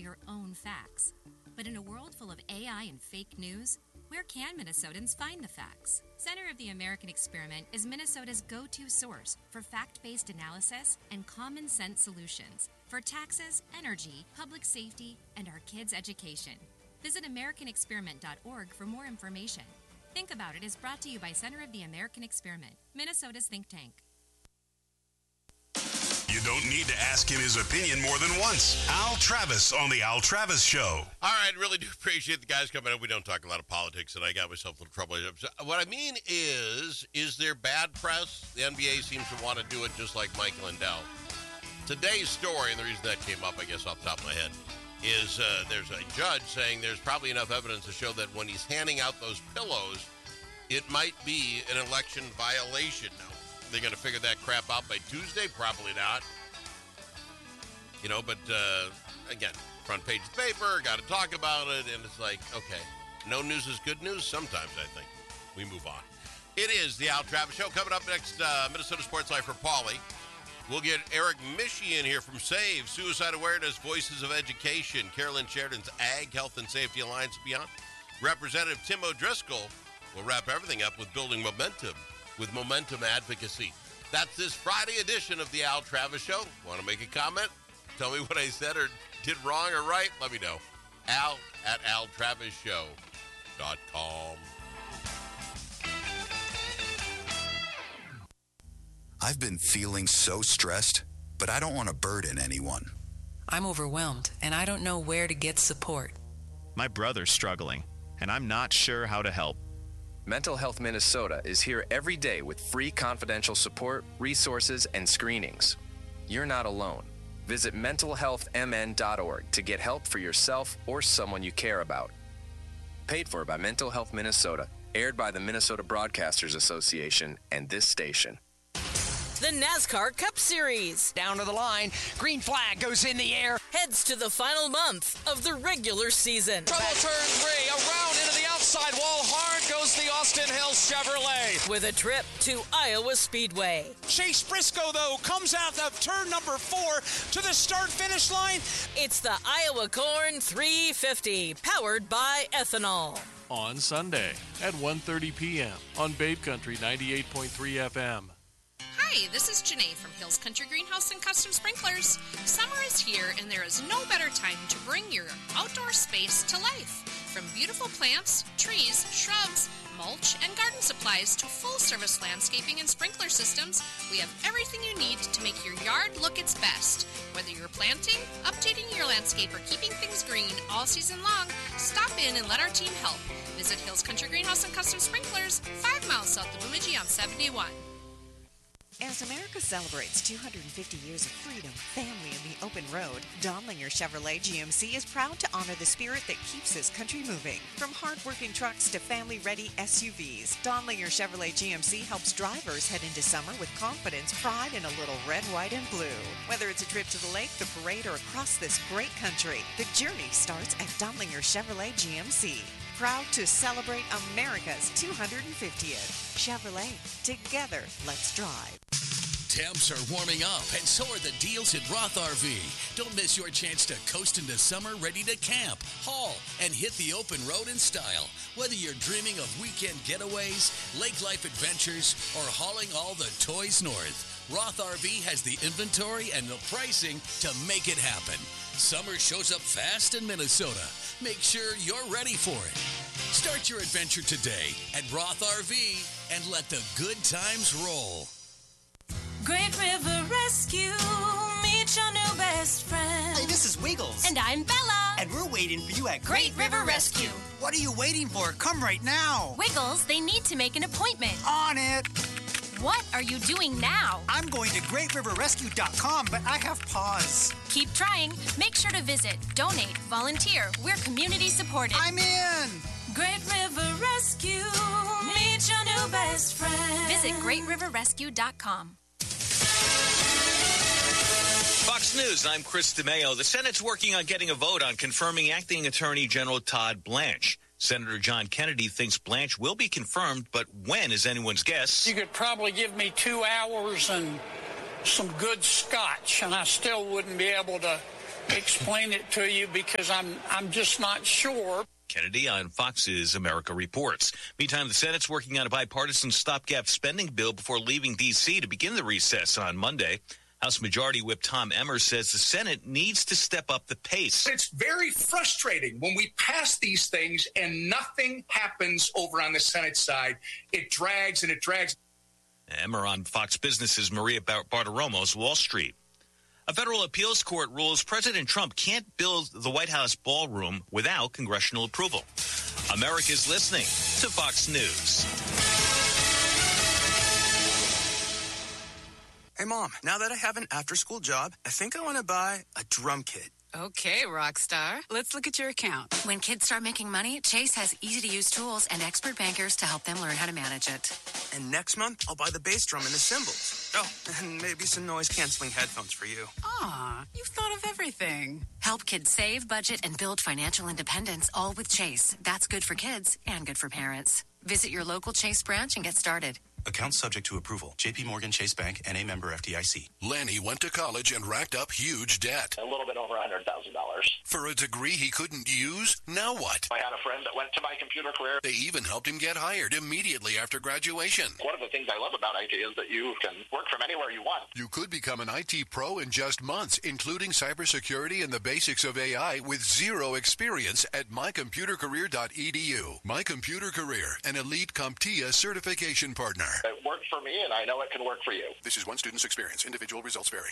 your own facts. But in a world full of AI and fake news, where can Minnesotans find the facts? Center of the American Experiment is Minnesota's go-to source for fact-based analysis and common-sense solutions for taxes, energy, public safety, and our kids' education. Visit AmericanExperiment.org for more information. Think About It is brought to you by Center of the American Experiment, Minnesota's think tank. You don't need to ask him his opinion more than once. Al Travis on The Al Travis Show. All right, really do appreciate the guys coming up. We don't talk a lot of politics, and I got myself a little trouble. What I mean is there bad press? The NBA seems to want to do it just like Mike Lindell. Today's story, and the reason that came up, I guess, off the top of my head, is there's a judge saying there's probably enough evidence to show that when he's handing out those pillows, it might be an election violation. Now, they're going to figure that crap out by Tuesday? Probably not. You know, but again, front page of the paper, got to talk about it, and it's like, okay, no news is good news sometimes, I think. We move on. It is the Al Travis Show. Coming up next, Minnesota Sports Life for Paulie. We'll get Eric Mishi in here from SAVE, Suicide Awareness, Voices of Education, Carolyn Sheridan's Ag, Health and Safety Alliance Beyond. Representative Tim O'Driscoll will wrap everything up with building momentum with Momentum Advocacy. That's this Friday edition of the Al Travis Show. Want to make a comment? Tell me what I said or did wrong or right? Let me know. Al at altravisshow.com. I've been feeling so stressed, but I don't want to burden anyone. I'm overwhelmed, and I don't know where to get support. My brother's struggling, and I'm not sure how to help. Mental Health Minnesota is here every day with free confidential support, resources, and screenings. You're not alone. Visit mentalhealthmn.org to get help for yourself or someone you care about. Paid for by Mental Health Minnesota, aired by the Minnesota Broadcasters Association and this station. The NASCAR Cup Series. Down to the line, green flag goes in the air. Heads to the final month of the regular season. Trouble turn 3, around into the outside wall. Hard goes the Austin Hills Chevrolet. With a trip to Iowa Speedway. Chase Briscoe, though, comes out of turn number 4 to the start-finish line. It's the Iowa Corn 350, powered by ethanol. On Sunday at 1:30 p.m. on Babe Country 98.3 FM. Hi, this is Janae from Hills Country Greenhouse and Custom Sprinklers. Summer is here, and there is no better time to bring your outdoor space to life. From beautiful plants, trees, shrubs, mulch, and garden supplies to full-service landscaping and sprinkler systems, we have everything you need to make your yard look its best. Whether you're planting, updating your landscape, or keeping things green all season long, stop in and let our team help. Visit Hills Country Greenhouse and Custom Sprinklers, 5 miles south of Bemidji on 71. As America celebrates 250 years of freedom, family, and the open road, Donlinger Chevrolet GMC is proud to honor the spirit that keeps this country moving. From hard-working trucks to family-ready SUVs, Donlinger Chevrolet GMC helps drivers head into summer with confidence, pride, and a little red, white, and blue. Whether it's a trip to the lake, the parade, or across this great country, the journey starts at Donlinger Chevrolet GMC. Proud to celebrate America's 250th. Chevrolet, together, let's drive. Temps are warming up, and so are the deals at Roth RV. Don't miss your chance to coast into summer ready to camp, haul, and hit the open road in style. Whether you're dreaming of weekend getaways, lake life adventures, or hauling all the toys north, Roth RV has the inventory and the pricing to make it happen. Summer shows up fast in Minnesota. Make sure you're ready for it. Start your adventure today at Roth RV and let the good times roll. Great River Rescue, meet your new best friend. Hey, this is Wiggles. And I'm Bella. And we're waiting for you at Great River Rescue. What are you waiting for? Come right now. Wiggles, they need to make an appointment. On it. What are you doing now? I'm going to GreatRiverRescue.com, but I have pause. Keep trying. Make sure to visit, donate, volunteer. We're community supported. I'm in. Great River Rescue, meet your new best friend. Visit GreatRiverRescue.com. Fox News, I'm Chris DeMeo. The Senate's working on getting a vote on confirming Acting Attorney General Todd Blanche. Senator John Kennedy thinks Blanche will be confirmed, but when is anyone's guess. You could probably give me 2 hours and some good scotch, and I still wouldn't be able to explain it to you because I'm just not sure. Kennedy on Fox's America Reports. Meantime, the Senate's working on a bipartisan stopgap spending bill before leaving D.C. to begin the recess on Monday. House Majority Whip Tom Emmer says the Senate needs to step up the pace. It's very frustrating when we pass these things and nothing happens over on the Senate side. It drags and it drags. Emmer on Fox Business's Maria Bartiromo's Wall Street. A federal appeals court rules President Trump can't build the White House ballroom without congressional approval. America's listening to Fox News. Hey, Mom, now that I have an after-school job, I think I want to buy a drum kit. Okay, rock star. Let's look at your account. When kids start making money, Chase has easy-to-use tools and expert bankers to help them learn how to manage it. And next month, I'll buy the bass drum and the cymbals. Oh, and maybe some noise-canceling headphones for you. Aw, you've thought of everything. Help kids save, budget, and build financial independence, all with Chase. That's good for kids and good for parents. Visit your local Chase branch and get started. Account subject to approval. J.P. Morgan Chase Bank, N.A. member FDIC. Lenny went to college and racked up huge debt. A little bit over $100,000. For a degree he couldn't use? Now what? I had a friend that went to My Computer Career. They even helped him get hired immediately after graduation. One of the things I love about IT is that you can work from anywhere you want. You could become an IT pro in just months, including cybersecurity and the basics of AI with zero experience at mycomputercareer.edu. My Computer Career, an elite CompTIA certification partner. It worked for me, and I know it can work for you. This is one student's experience. Individual results vary.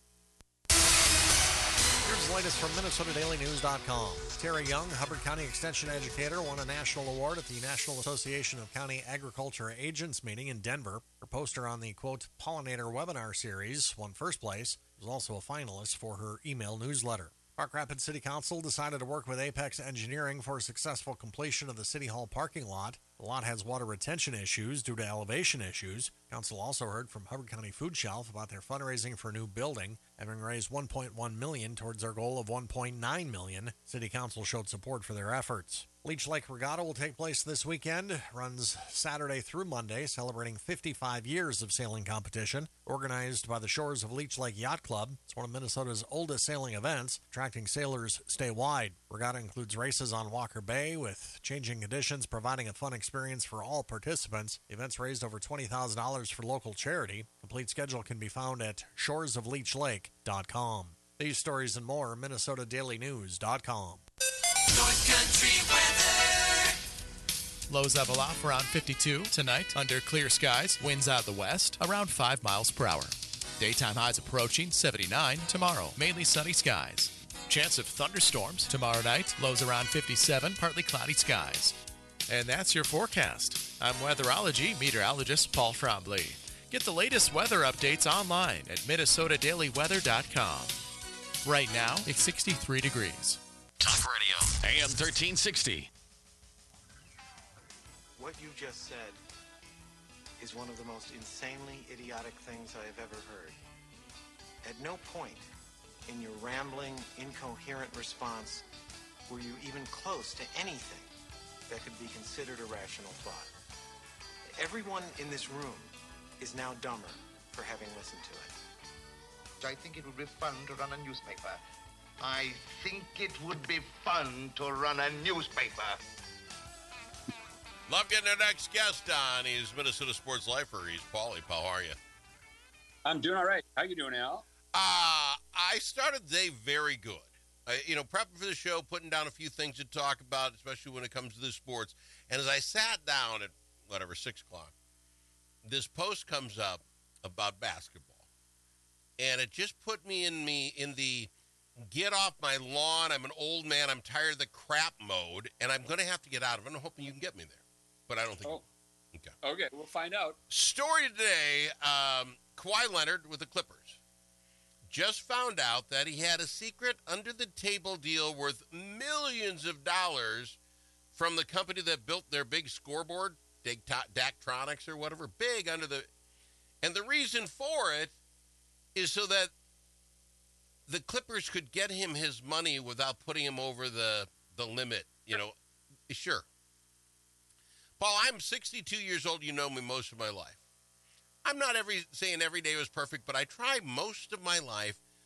Here's the latest from MinnesotaDailyNews.com. Terry Young, Hubbard County Extension Educator, won a national award at the National Association of County Agriculture Agents meeting in Denver. Her poster on the, quote, Pollinator webinar series won first place. Was also a finalist for her email newsletter. Park Rapids City Council decided to work with Apex Engineering for successful completion of the City Hall parking lot. The lot has water retention issues due to elevation issues. Council also heard from Hubbard County Food Shelf about their fundraising for a new building, having raised $1.1 million towards their goal of $1.9 million. City Council showed support for their efforts. Leech Lake Regatta will take place this weekend. Runs Saturday through Monday, celebrating 55 years of sailing competition. Organized by the Shores of Leech Lake Yacht Club, it's one of Minnesota's oldest sailing events, attracting sailors statewide. Regatta includes races on Walker Bay, with changing conditions providing a fun experience for all participants. The event's raised over $20,000 for local charity. Complete schedule can be found at shoresofleechlake.com. These stories and more, MinnesotaDailyNews.com. North Country weather. Lows level off around 52 tonight under clear skies. Winds out of the west around 5 miles per hour. Daytime highs approaching 79 tomorrow. Mainly sunny skies. Chance of thunderstorms tomorrow night. Lows around 57, partly cloudy skies. And that's your forecast. I'm weatherology meteorologist Paul Trombley. Get the latest weather updates online at MinnesotaDailyWeather.com. Right now, it's 63 degrees. Talk Radio, AM 1360. What you just said is one of the most insanely idiotic things I have ever heard. At no point in your rambling, incoherent response were you even close to anything that could be considered a rational thought. Everyone in this room is now dumber for having listened to it. I think it would be fun to run a newspaper. I think it would be fun to run a newspaper. Love getting our next guest on. He's Minnesota Sports Lifer. He's Paulie. Paul, how are you? I'm doing all right. How you doing, Al? I started the day very good. Prepping for the show, putting down a few things to talk about, especially when it comes to the sports. And as I sat down at, 6 o'clock, this post comes up about basketball. And it just put me in the get off my lawn, I'm an old man, I'm tired of the crap mode, and I'm going to have to get out of it. I'm hoping you can get me there. But I don't think Okay, we'll find out. Story today, Kawhi Leonard with the Clippers just found out that he had a secret under-the-table deal worth millions of dollars from the company that built their big scoreboard, Daktronics or whatever, big under the... And the reason for it is so that the Clippers could get him his money without putting him over the limit, Sure. Paul, I'm 62 years old. You know me most of my life. I'm not saying every day was perfect, but I try most of my life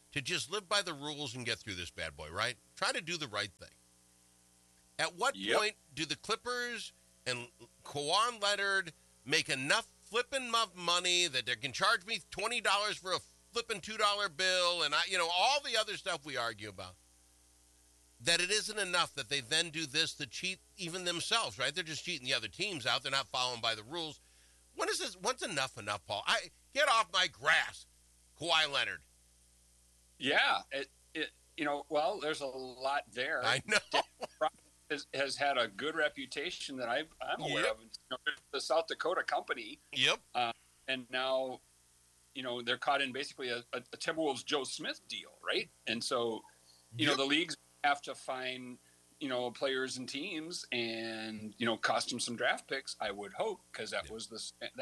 to just live by the rules and get through this bad boy, right? Try to do the right thing. At what point do the Clippers and Kawhi Leonard make enough flipping money that they can charge me $20 for a flipping $2 bill and all the other stuff we argue about, that it isn't enough that they then do this to cheat even themselves, right? They're just cheating the other teams out. They're not following by the rules. When is this? When's enough, Paul? Get off my grass, Kawhi Leonard. Yeah, well, there's a lot there. I know. Has had a good reputation that I'm aware of. The South Dakota company. Yep. And now, they're caught in basically a Timberwolves Joe Smith deal, right? And so, the leagues have to find, players and teams and, cost them some draft picks, I would hope, because that was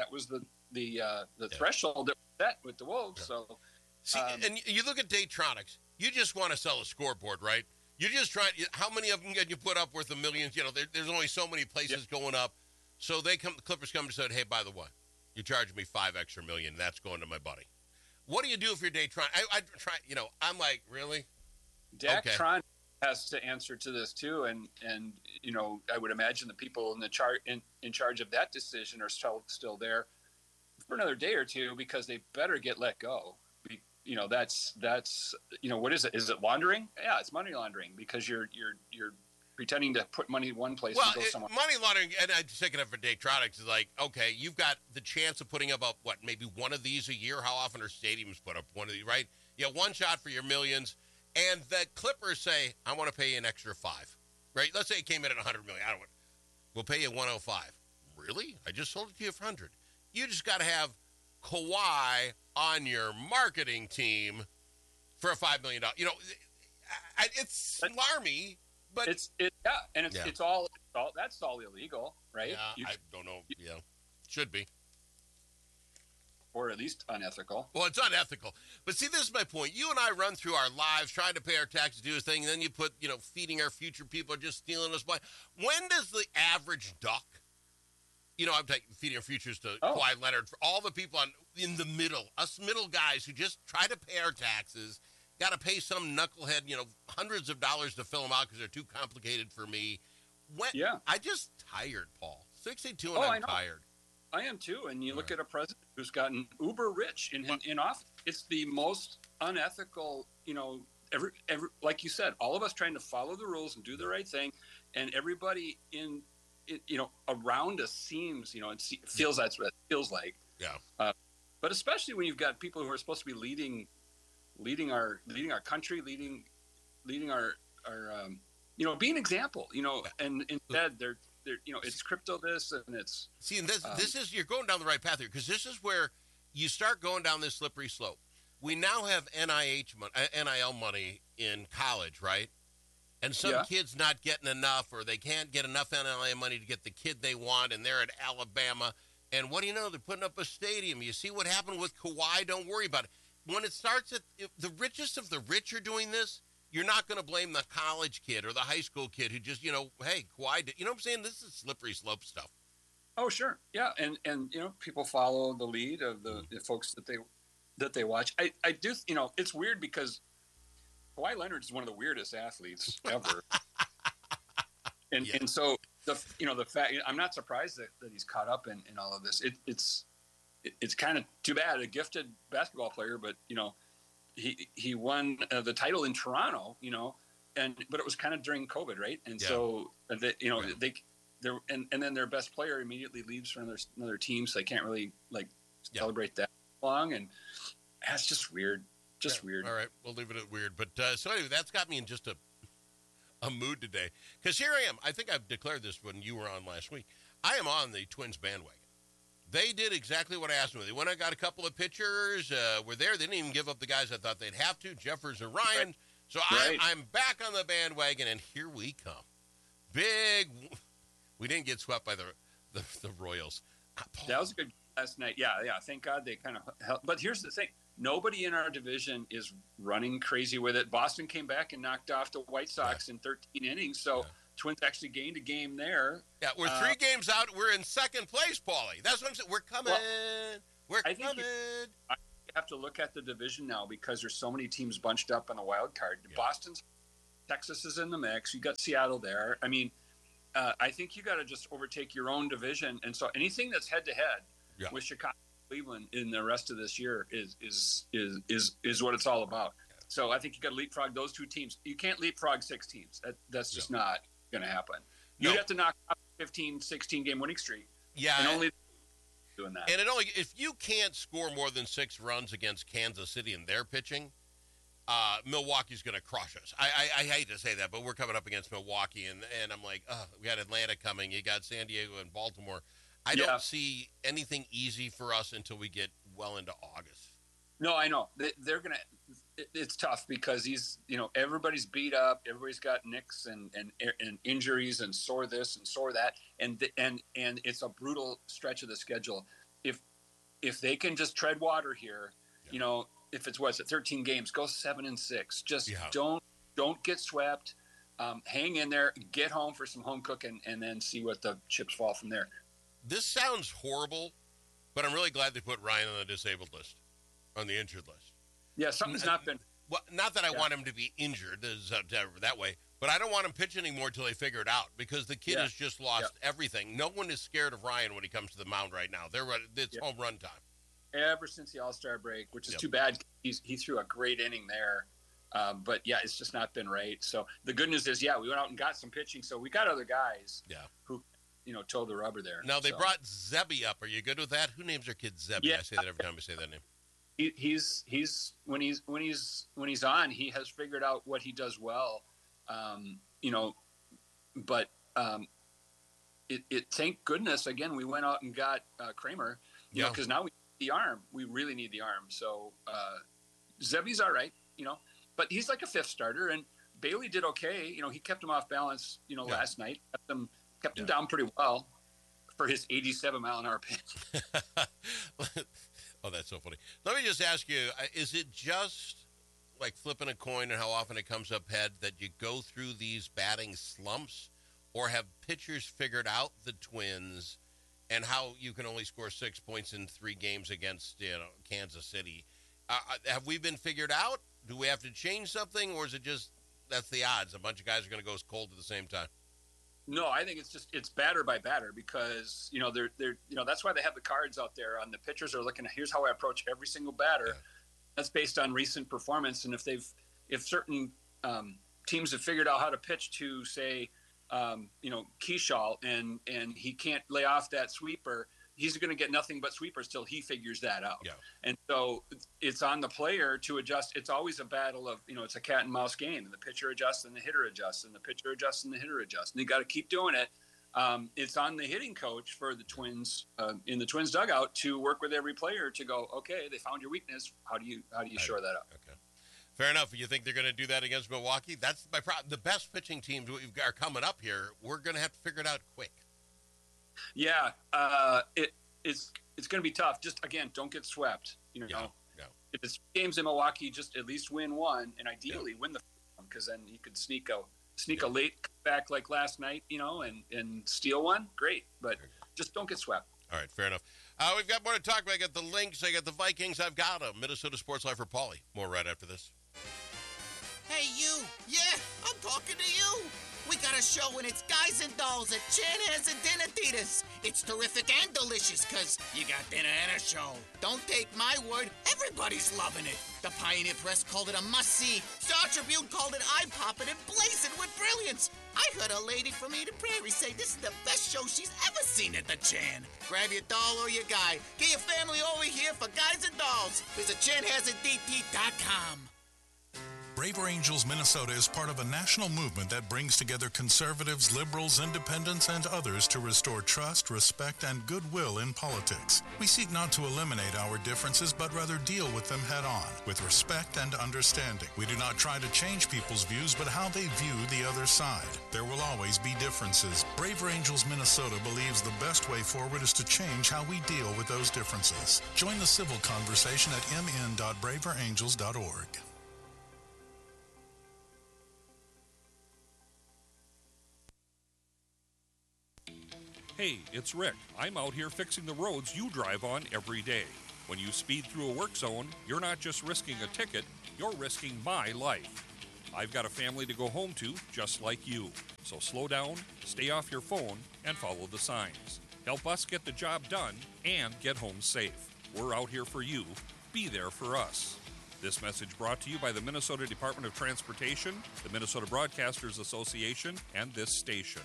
the threshold that was set with the Wolves. So, see, and you look at Daytronics, you just want to sell a scoreboard, right? You're just trying. How many of them can you put up worth of millions? There's only so many places going up. So the Clippers come and said, "Hey, by the way, you charged me $5 extra million. That's going to my buddy." What do you do if you're Daytron? I try. I'm like, really? Daytron has to answer to this too, and I would imagine the people in charge of that decision are still there for another day or two because they better get let go. That's what is it? Is it laundering? Yeah, it's money laundering because you're pretending to put money in one place and go somewhere. Money laundering, and I'm just thinking of for Daytronics, is like, okay, you've got the chance of putting up maybe one of these a year. How often are stadiums put up one of these, right? One shot for your millions, and the Clippers say, I want to pay you an extra $5, right? Let's say it came in at $100 million. We'll pay you $105. Really? I just sold it to you for $100. You just got to have Kawhi on your marketing team for a $5 million. It's smarmy, but it's all that's all illegal, right? Yeah, I don't know. Yeah, should be, or at least unethical. Well, it's unethical. But see, this is my point. You and I run through our lives trying to pay our taxes, do a thing, and then you put, feeding our future people are just stealing us. When does the average duck? I'm taking feeding our futures to Kawhi Leonard for all the people in the middle, us middle guys who just try to pay our taxes, got to pay some knucklehead, hundreds of dollars to fill them out because they're too complicated for me. I just tired, Paul. 62 and I'm tired. I am too. And you look at a president who's gotten uber rich in office. It's the most unethical, every like you said, all of us trying to follow the rules and do the right thing, and everybody around us seems, it feels that's what it feels like. Yeah. But especially when you've got people who are supposed to be leading our country, leading our being an example, and instead they're it's crypto this and it's. See, and this is, you're going down the right path here, because this is where you start going down this slippery slope. We now have NIL money in college, right? And some kids not getting enough, or they can't get enough NIL money to get the kid they want, and they're at Alabama. And what do you know? They're putting up a stadium. You see what happened with Kawhi? Don't worry about it. When it starts if the richest of the rich are doing this, you're not going to blame the college kid or the high school kid who just, hey, Kawhi did. You know what I'm saying? This is slippery slope stuff. Oh, sure. Yeah. And people follow the lead of the folks that they watch. I do, it's weird because Kawhi Leonard is one of the weirdest athletes ever. And so the fact, I'm not surprised that he's caught up in all of this. It's kind of too bad, a gifted basketball player, but he won the title in Toronto, but it was kind of during COVID, right? And so and then their best player immediately leaves for another team, so they can't really celebrate that long, and that's just weird. Weird. All right, we'll leave it at weird. But so anyway, that's got me in just a mood today, because here I am. I think I've declared this when you were on last week. I am on the Twins bandwagon. They did exactly what I asked them. They went and got a couple of pitchers. Were there. They didn't even give up the guys I thought they'd have to, Jeffers or Ryan. Right. So I'm back on the bandwagon, and here we come. Big. We didn't get swept by the Royals. That was good last night. Yeah. Thank God they kind of helped. But here's the thing. Nobody in our division is running crazy with it. Boston came back and knocked off the White Sox in 13 innings. So Twins actually gained a game there. Yeah, we're 3 games out. We're in second place, Paulie. That's what I'm saying. We're coming. We're coming. have to look at the division now because there's so many teams bunched up on the wild card. Yeah. Boston's, Texas is in the mix. You got Seattle there. I mean, I think you got to just overtake your own division. And so anything that's head to head with Chicago, Cleveland in the rest of this year is what it's all about. So I think you got to leapfrog those two teams. You can't leapfrog 6 teams. That's just not going to happen. You'd have to knock out 15, 16 game winning streak. Yeah. And only doing that. And if you can't score more than 6 runs against Kansas City in their pitching, Milwaukee's going to crush us. I hate to say that, but we're coming up against Milwaukee, and I'm like, we got Atlanta coming. You got San Diego and Baltimore. I don't see anything easy for us until we get well into August. No, I know. They're going to – it's tough because everybody's beat up. Everybody's got nicks and injuries and sore this and sore that. And it's a brutal stretch of the schedule. If they can just tread water here, if it's 13 games, go 7-6. Just don't get swept. Hang in there, get home for some home cooking, and then see what the chips fall from there. This sounds horrible, but I'm really glad they put Ryan on the disabled list, on the injured list. Yeah, something's not been. Well, not that I want him to be injured that way, but I don't want him pitching anymore until they figure it out because the kid has just lost everything. No one is scared of Ryan when he comes to the mound right now. It's home run time. Ever since the All-Star break, which is too bad. He threw a great inning there. But, it's just not been right. So the good news is, we went out and got some pitching. So we got other guys who, towed the rubber there. Now, they brought Zebby up. Are you good with that? Who names their kid Zebby? Yeah. I say that every time I say that name. He's when he's on, he has figured out what he does well. But thank goodness, again, we went out and got Kramer, because now we need the arm. We really need the arm. So Zebby's all right, but he's like a 5th starter, and Bailey did okay. He kept him off balance, last night, kept him down pretty well for his 87-mile-an-hour pitch. Oh, that's so funny. Let me just ask you, is it just like flipping a coin and how often it comes up head that you go through these batting slumps, or have pitchers figured out the Twins and how you can only score 6 points in 3 games against Kansas City? Have we been figured out? Do we have to change something, or is it just that's the odds? A bunch of guys are going to go cold at the same time. No, I think it's batter by batter because they're that's why they have the cards out there. On the pitchers are looking at, here's how I approach every single batter. That's based on recent performance, and if certain teams have figured out how to pitch to, say, Keyshaw, and he can't lay off that sweeper, he's going to get nothing but sweepers till he figures that out. Yeah. And so it's on the player to adjust. It's always a battle of, it's a cat and mouse game, and the pitcher adjusts and the hitter adjusts and the pitcher adjusts and the hitter adjusts. And you got to keep doing it. It's on the hitting coach for the Twins in the Twins dugout to work with every player to go, okay, they found your weakness. How do you shore that up? Okay. Fair enough. You think they're going to do that against Milwaukee? That's my problem. The best pitching teams are coming up here. We're going to have to figure it out quick. Yeah, it's going to be tough. Just, again, don't get swept. If it's games in Milwaukee, just at least win one, and ideally win the one, because then you could sneak a late back like last night, and steal one. Great, but just don't get swept. All right, fair enough. We've got more to talk about. I got the Lynx, I got the Vikings, I've got a Minnesota Sports Life for Paulie. More right after this. Hey, you. Yeah, I'm talking to you. We got a show and it's Guys and Dolls at Chanhassen and Dinner Theaters. It's terrific and delicious because you got dinner and a show. Don't take my word, everybody's loving it. The Pioneer Press called it a must-see. Star Tribune called it eye-popping and blazing with brilliance. I heard a lady from Eden Prairie say this is the best show she's ever seen at the Chan. Grab your doll or your guy. Get your family over here for Guys and Dolls. Visit ChanhassenDT.com. Braver Angels Minnesota is part of a national movement that brings together conservatives, liberals, independents, and others to restore trust, respect, and goodwill in politics. We seek not to eliminate our differences, but rather deal with them head-on, with respect and understanding. We do not try to change people's views, but how they view the other side. There will always be differences. Braver Angels Minnesota believes the best way forward is to change how we deal with those differences. Join the civil conversation at mn.braverangels.org. Hey, it's Rick. I'm out here fixing the roads you drive on every day. When you speed through a work zone, you're not just risking a ticket, you're risking my life. I've got a family to go home to just like you. So slow down, stay off your phone, and follow the signs. Help us get the job done and get home safe. We're out here for you. Be there for us. This message brought to you by the Minnesota Department of Transportation, the Minnesota Broadcasters Association, and this station.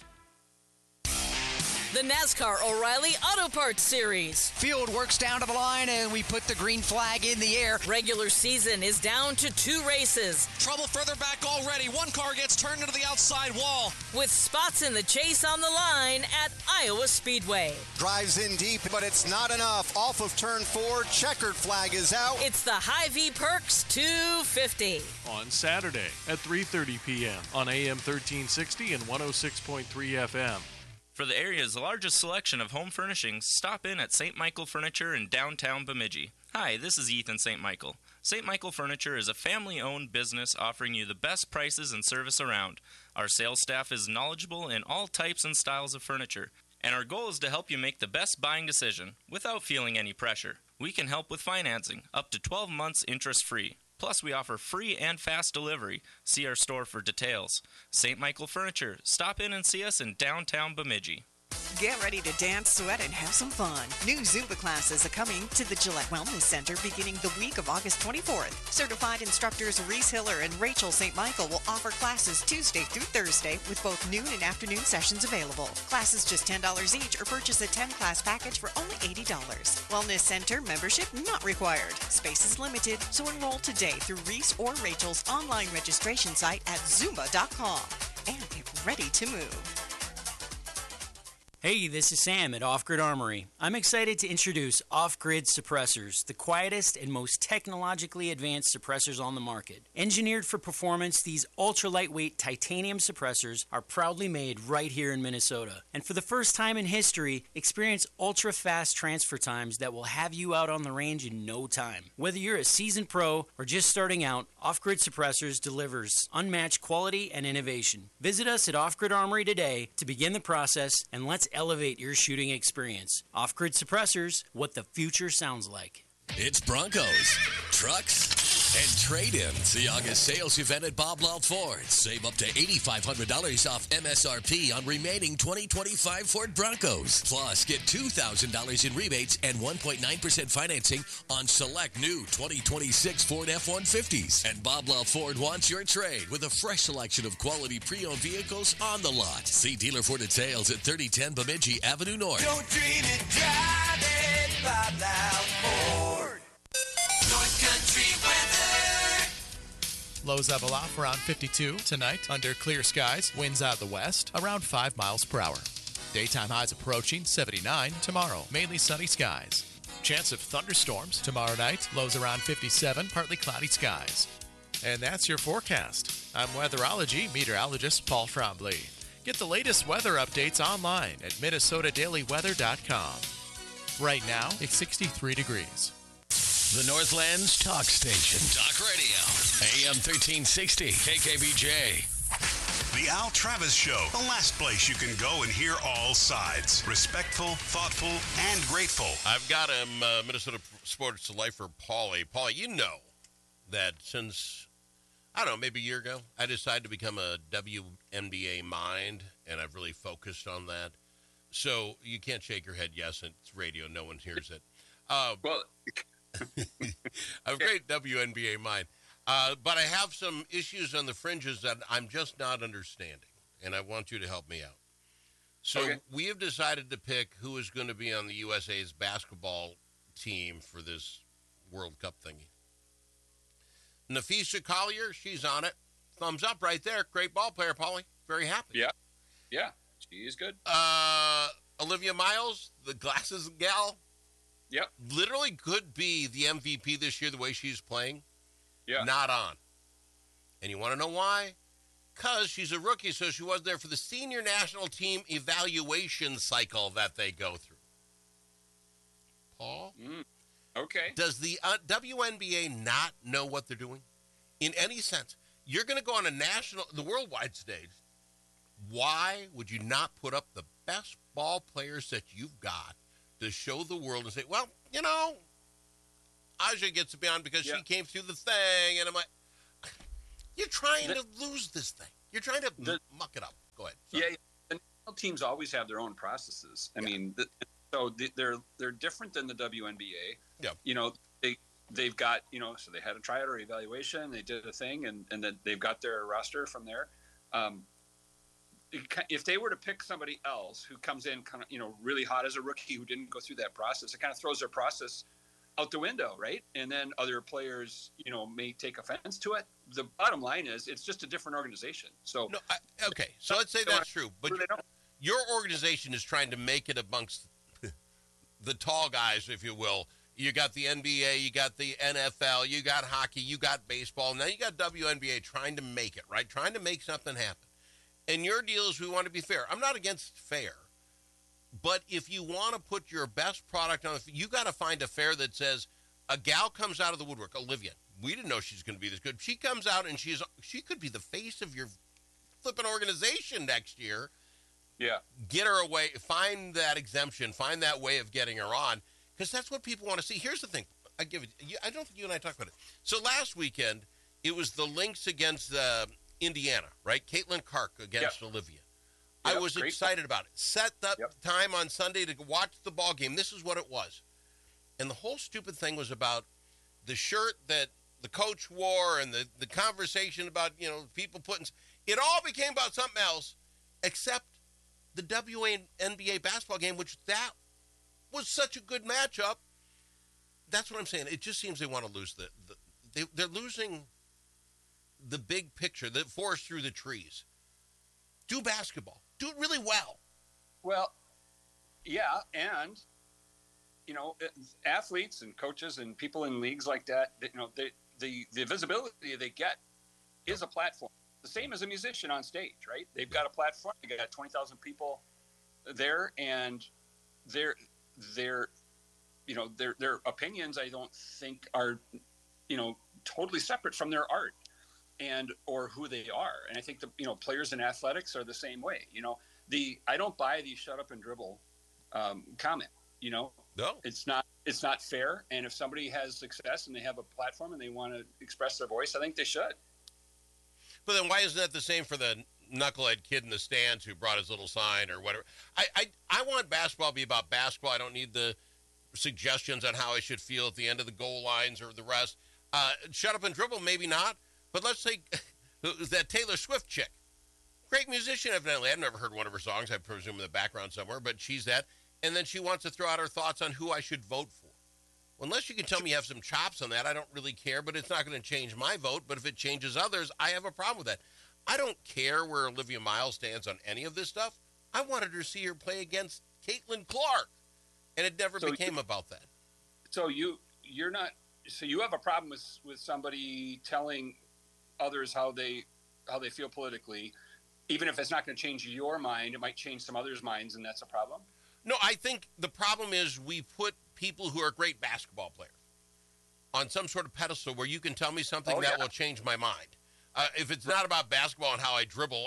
The NASCAR O'Reilly Auto Parts Series. Field works down to the line and we put the green flag in the air. Regular season is down to 2 races. Trouble further back already. One car gets turned into the outside wall. With spots in the chase on the line at Iowa Speedway. Drives in deep, but it's not enough. Off of turn 4, checkered flag is out. It's the Hy-Vee Perks 250. On Saturday at 3:30 p.m. on AM 1360 and 106.3 FM. For the area's largest selection of home furnishings, stop in at St. Michael Furniture in downtown Bemidji. Hi, this is Ethan St. Michael. St. Michael Furniture is a family-owned business offering you the best prices and service around. Our sales staff is knowledgeable in all types and styles of furniture, and our goal is to help you make the best buying decision without feeling any pressure. We can help with financing, up to 12 months interest-free. Plus, we offer free and fast delivery. See our store for details. St. Michael Furniture. Stop in and see us in downtown Bemidji. Get ready to dance, sweat, and have some fun. New Zumba classes are coming to the Gillette Wellness Center beginning the week of August 24th. Certified instructors Reese Hiller and Rachel St. Michael will offer classes Tuesday through Thursday with both noon and afternoon sessions available. Classes just $10 each or purchase a 10-class package for only $80. Wellness Center membership not required. Space is limited, so enroll today through Reese or Rachel's online registration site at Zumba.com and get ready to move. Hey, this is Sam at Off Grid Armory. I'm excited to introduce Off Grid Suppressors, the quietest and most technologically advanced suppressors on the market. Engineered for performance, these ultra-lightweight titanium suppressors are proudly made right here in Minnesota. And for the first time in history, experience ultra-fast transfer times that will have you out on the range in no time. Whether you're a seasoned pro or just starting out, Off Grid Suppressors delivers unmatched quality and innovation. Visit us at Off Grid Armory today to begin the process, and let's elevate your shooting experience. Off-Grid Suppressors, what the future sounds like. It's Broncos, trucks, and trade-ins. The August sales event at Bob Law Ford. Save up to $8,500 off MSRP on remaining 2025 Ford Broncos. Plus, get $2,000 in rebates and 1.9% financing on select new 2026 Ford F-150s. And Bob Law Ford wants your trade with a fresh selection of quality pre-owned vehicles on the lot. See Dealer Ford at sales at 3010 Bemidji Avenue North. Don't dream it, drive it, Bob Law Ford. North Country weather. Lows level off around 52 tonight under clear skies. Winds out of the west around 5 miles per hour. Daytime highs approaching 79 tomorrow. Mainly sunny skies. Chance of thunderstorms tomorrow night. Lows around 57, partly cloudy skies. And that's your forecast. I'm weatherology meteorologist Paul Trombley. Get the latest weather updates online at minnesotadailyweather.com. Right now, it's 63 degrees. The Northland's talk station. Talk radio. AM 1360. KKBJ. The Al Travis Show. The last place you can go and hear all sides. Respectful, thoughtful, and grateful. I've got him, Minnesota sports lifer Paulie. Paulie, you know that since, I don't know, maybe a year ago, I decided to become a WNBA mind, and I've really focused on that. So you can't shake your head yes, it's radio, no one hears it. Well, I'm a great WNBA mind. But I have some issues on the fringes that I'm just not understanding, and I want you to help me out. So we have decided to pick who is going to be on the USA's basketball team for this World Cup thingy. Napheesa Collier, she's on it. Thumbs up right there. Great ball player, Paulie. Very happy. Yeah, she is good. Olivia Miles, the glasses gal. Yep. Literally could be the MVP this year the way she's playing. Yeah. Not on. And you want to know why? Because she's a rookie, so she wasn't there for the senior national team evaluation cycle that they go through. Paul? Okay. Does the WNBA not know what they're doing? In any sense. You're going to go on the worldwide stage. Why would you not put up the best ball players that you've got to show the world and say, well, you know, Aja gets to be on because she came through the thing, and I'm like, you're trying to lose this thing. You're trying to muck it up. Go ahead. Sorry. Yeah, the national teams always have their own processes. I mean, they're different than the WNBA. Yeah. You know, they've got, you know, so they had a tryout or evaluation, they did a thing, and then they've got their roster from there. If they were to pick somebody else who comes in kind of, you know, really hot as a rookie who didn't go through that process, it kind of throws their process out the window, right? And then other players, you know, may take offense to it. The bottom line is it's just a different organization. So no, okay, so let's say that's true, but your organization is trying to make it amongst the tall guys, if you will. You got the NBA, you got the NFL, you got hockey, you got baseball. Now you got WNBA trying to make it, right? Trying to make something happen. And your deal is we want to be fair. I'm not against fair. But if you want to put your best product on, you got to find a fair that says a gal comes out of the woodwork, Olivia. We didn't know she's going to be this good. She comes out and she could be the face of your flipping organization next year. Yeah. Get her away. Find that exemption. Find that way of getting her on, because that's what people want to see. Here's the thing. I don't think you and I talked about it. So last weekend, it was the Lynx against Indiana, right? Caitlin Clark against Olivia. I was excited about it. Set that time on Sunday to watch the ball game. This is what it was. And the whole stupid thing was about the shirt that the coach wore and the conversation about, you know, people putting – it all became about something else except the WNBA basketball game, which that was such a good matchup. That's what I'm saying. It just seems they want to lose they're losing the big picture, the forest through the trees. Do basketball. Do it really well. Well, yeah, and, you know, athletes and coaches and people in leagues like that, you know, the visibility they get is a platform. The same as a musician on stage, right? They've got a platform. They got 20,000 people there, and their you know, their opinions, I don't think are, you know, totally separate from their art and or who they are. And I think the, you know, players in athletics are the same way. You know, I don't buy the shut up and dribble comment. You know, no, it's not fair. And if somebody has success and they have a platform and they want to express their voice, I think they should. But then why isn't that the same for the knucklehead kid in the stands who brought his little sign or whatever? I want basketball to be about basketball. I don't need the suggestions on how I should feel at the end of the goal lines or the rest. Shut up and dribble, maybe not. But let's say that Taylor Swift chick. Great musician, evidently. I've never heard one of her songs. I presume in the background somewhere, but she's that. And then she wants to throw out her thoughts on who I should vote for. Well, unless you can tell me you have some chops on that, I don't really care, but it's not going to change my vote. But if it changes others, I have a problem with that. I don't care where Olivia Miles stands on any of this stuff. I wanted to see her play against Caitlin Clark, and it never became about that. So you're not. So you have a problem with somebody telling others how they feel politically, even if it's not going to change your mind, it might change some others' minds, and that's a problem? No, I think the problem is we put people who are great basketball players on some sort of pedestal where you can tell me something that will change my mind. If it's not about basketball and how I dribble,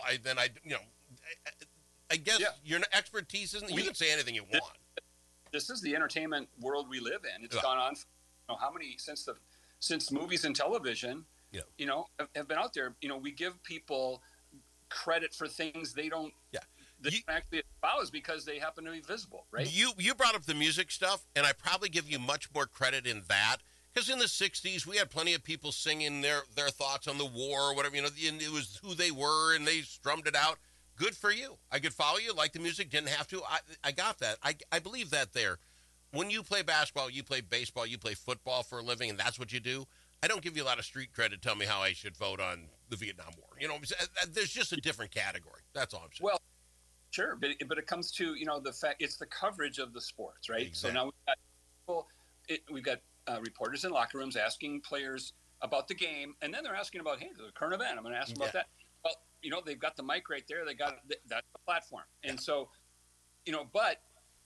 I guess your expertise isn't. You can say anything you want. This is the entertainment world we live in. It's gone on for, you know, how many since movies and television, you know, have been out there. You know, we give people credit for things they don't. Yeah. Actually follows because they happen to be visible, right? You brought up the music stuff, and I probably give you much more credit in that, because in the 60s, we had plenty of people singing their thoughts on the war or whatever, you know, and it was who they were, and they strummed it out. Good for you. I could follow you, like the music, didn't have to. I got that. I believe that there. When you play basketball, you play baseball, you play football for a living, and that's what you do. I don't give you a lot of street cred to tell me how I should vote on the Vietnam War. You know, there's just a different category. That's all I'm saying. Well, sure, but it comes to, you know, the fact it's the coverage of the sports, right? Exactly. So now we've got reporters in locker rooms asking players about the game, and then they're asking about, hey, the current event. I'm going to ask them about that. Well, you know, they've got the mic right there. They got that's the platform, and so, you know, but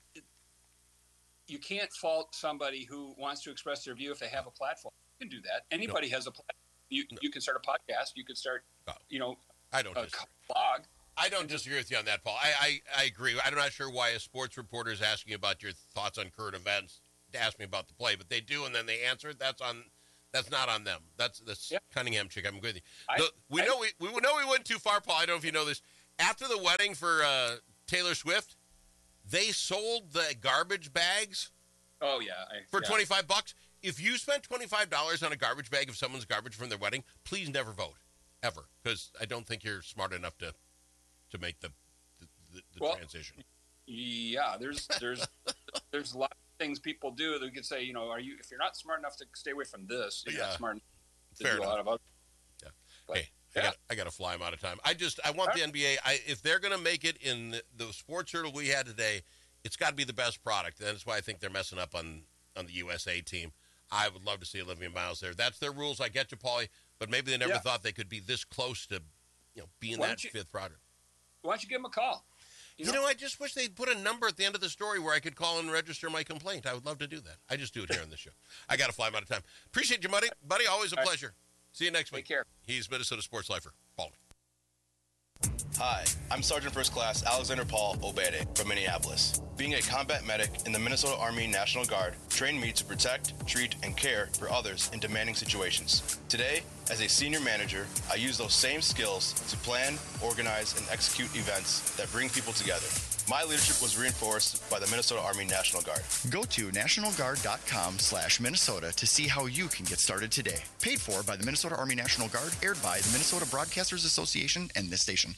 you can't fault somebody who wants to express their view if they have a platform. You can do that. Anybody has a platform. You can start a podcast. You could start, you know, I don't a blog. I don't disagree with you on that, Paul. I agree. I'm not sure why a sports reporter is asking about your thoughts on current events. to ask me about the play, but they do, and then they answer it. That's not on them. That's Cunningham chick. I'm with you. We know we went too far, Paul. I don't know if you know this. After the wedding for Taylor Swift, they sold the garbage bags. Oh yeah, for $25. If you spent $25 on a garbage bag of someone's garbage from their wedding, please never vote, ever, because I don't think you're smart enough to make the transition. Yeah, there's a lot of things people do that we could say, if you're not smart enough to stay away from this, you're not smart enough to do a lot of other. Yeah. Hey, I got to fly. I'm out of time. I want the NBA. If they're going to make it in the sports hurdle we had today, it's got to be the best product. And that's why I think they're messing up on the USA team. I would love to see Olivia Miles there. That's their rules. I get you, Paulie, but maybe they never thought they could be this close to, being that fifth product. Why don't you give them a call? I just wish they'd put a number at the end of the story where I could call and register my complaint. I would love to do that. I just do it here on the show. I got to fly. I'm out of time. Appreciate you, buddy. Always a pleasure. See you next week. Take care. He's Minnesota Sports Lifer, Paulie. Hi, I'm Sergeant First Class Alexander Paul Obede from Minneapolis. Being a combat medic in the Minnesota Army National Guard trained me to protect, treat, and care for others in demanding situations. Today, as a senior manager, I use those same skills to plan, organize, and execute events that bring people together. My leadership was reinforced by the Minnesota Army National Guard. Go to nationalguard.com/Minnesota to see how you can get started today. Paid for by the Minnesota Army National Guard, aired by the Minnesota Broadcasters Association and this station.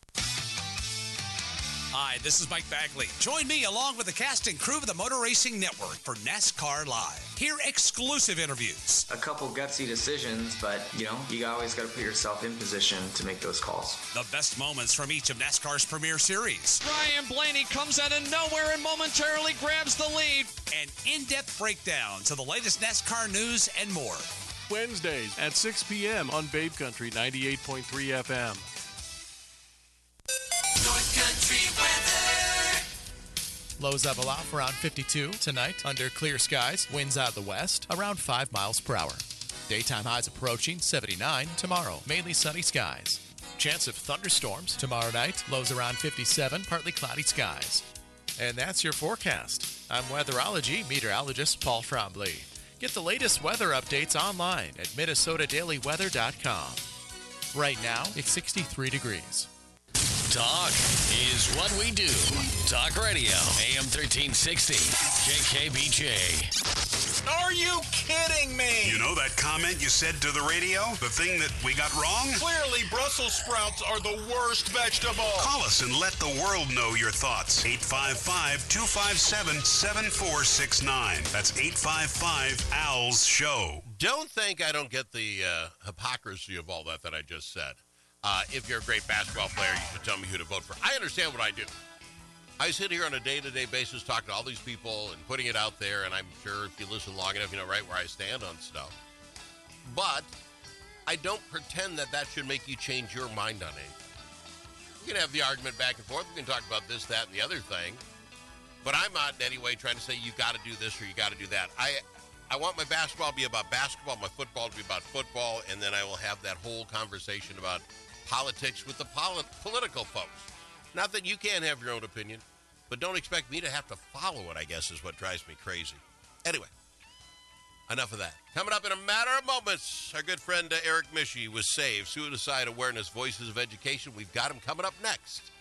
Hi, this is Mike Bagley. Join me along with the cast and crew of the Motor Racing Network for NASCAR Live. Hear exclusive interviews. A couple gutsy decisions, but, you always got to put yourself in position to make those calls. The best moments from each of NASCAR's premier series. Ryan Blaney comes out of nowhere and momentarily grabs the lead. And in-depth breakdowns of the latest NASCAR news and more. Wednesdays at 6 p.m. on Babe Country 98.3 FM. North Country weather. Lows up a lot for around 52 tonight under clear skies. Winds out of the west around 5 miles per hour. Daytime highs approaching 79 tomorrow. Mainly sunny skies. Chance of thunderstorms tomorrow night. Lows around 57, partly cloudy skies. And that's your forecast. I'm weatherology meteorologist Paul Trombley. Get the latest weather updates online at minnesotadailyweather.com. Right now, it's 63 degrees. Talk is what we do. Talk Radio, AM 1360, KKBJ. Are you kidding me? You know that comment you said to the radio? The thing that we got wrong? Clearly, Brussels sprouts are the worst vegetable. Call us and let the world know your thoughts. 855-257-7469. That's 855-ALS SHOW. Don't think I don't get the hypocrisy of all that I just said. If you're a great basketball player, you should tell me who to vote for. I understand what I do. I sit here on a day-to-day basis talking to all these people and putting it out there, and I'm sure if you listen long enough, you know right where I stand on stuff. But I don't pretend that should make you change your mind on anything. We can have the argument back and forth. We can talk about this, that, and the other thing. But I'm not in any way trying to say you got to do this or you got to do that. I want my basketball to be about basketball, my football to be about football, and then I will have that whole conversation about politics with the political folks. Not that you can't have your own opinion, but don't expect me to have to follow it, I guess, is what drives me crazy. Anyway, enough of that. Coming up in a matter of moments, our good friend Eric Mischie was saved. Suicide Awareness Voices of Education. We've got him coming up next